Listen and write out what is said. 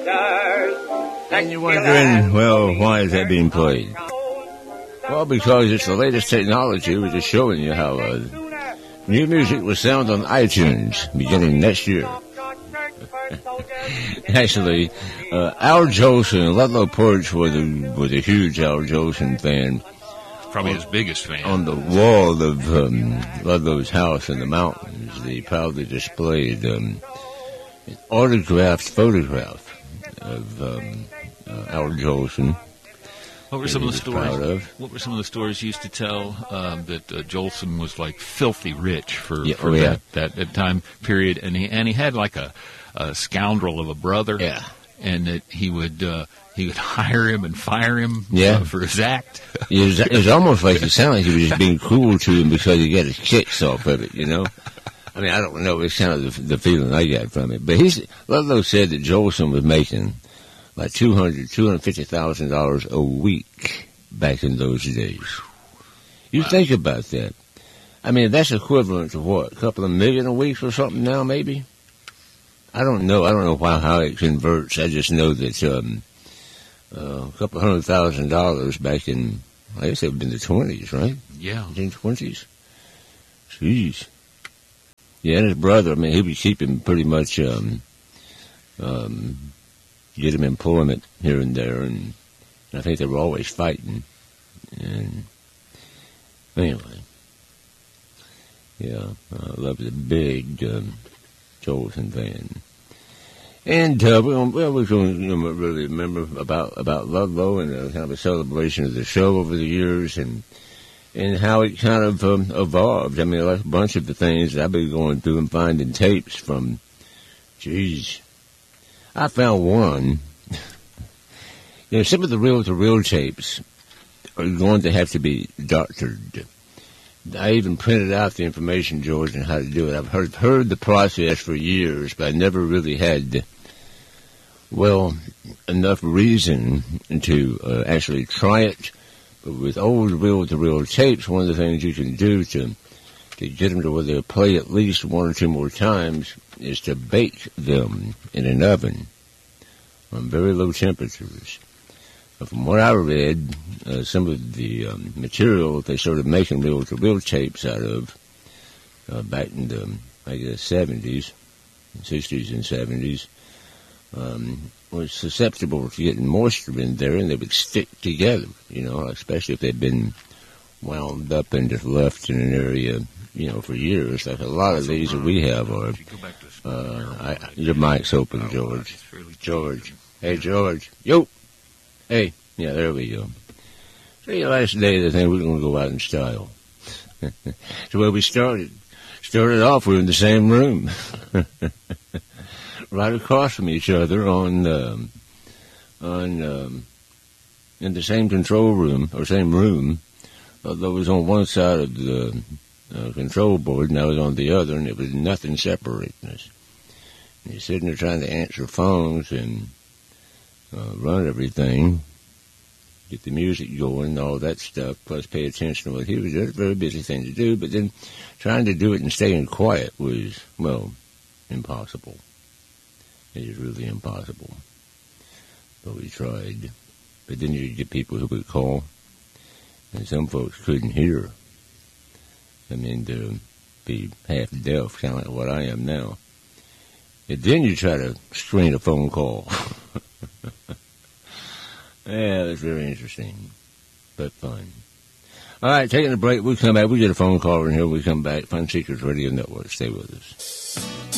And you're wondering, well, why is that being played? Well, because it's the latest technology. We're just showing you how new music will sound on iTunes beginning next year. Actually, Al Jolson, Ludlow Porch was a huge Al Jolson fan. Probably his biggest fan. On the wall of Ludlow's house in the mountains, they proudly displayed an autographed photograph of Al Jolson. What were some of the stories? What were some of the stories you used to tell that Jolson was like filthy rich for that time period, and he had like a scoundrel of a brother, and that he would hire him and fire him for his act. It was almost like it sounded like he was just being cruel to him because he got his kicks off of it, you know. I mean, I don't know. It's kind of the feeling I got from it. But Ludlow said that Jolson was making like $250,000 a week back in those days. You think about that. I mean, that's equivalent to what? A couple of million a week or something now, maybe? I don't know. I don't know how it converts. I just know that a couple $100,000 back in, I guess it would have been the 20s, right? Yeah. 1920s. Jeez. Yeah, and his brother, I mean, he was keeping pretty much, get him employment here and there, and I think they were always fighting. And anyway, yeah, I love the big Jolson fan. And we're going to really remember about Ludlow and kind of a celebration of the show over the years and how it kind of evolved. I mean, like a bunch of the things that I've been going through and finding tapes from, I found one. You know, some of the reel-to-reel tapes are going to have to be doctored. I even printed out the information, George, on how to do it. I've heard the process for years, but I never really had, enough reason to actually try it. But with old reel-to-reel tapes, one of the things you can do to get them to where they'll play at least one or two more times is to bake them in an oven on very low temperatures. From what I read, some of the material they started making reel-to-reel tapes out of back in the, I guess, 60s and 70s, was susceptible to getting moisture in there, and they would stick together, you know, especially if they'd been wound up and just left in an area, you know, for years. Like a lot of these that we have are, your mic's open, George. George. Hey, George. Yo. Hey. Yeah, there we go. So the last day of the thing, we're going to go out in style. So where we started off, we were in the same room. Right across from each other in the same control room, or same room. Although it was on one side of the control board, and I was on the other, and it was nothing separating us. And you're sitting there trying to answer phones and run everything, get the music going and all that stuff, plus pay attention to what he was doing. It's a very busy thing to do, but then trying to do it and staying quiet was, impossible. It is really impossible. But we tried. But then you get people who would call, and some folks couldn't hear. I mean, to be half deaf, kind of like what I am now. And then you try to screen a phone call. Yeah, that's very interesting, but fun. All right, taking a break. We come back. We get a phone call in here. We come back. Fun Seekers Radio Network. Stay with us.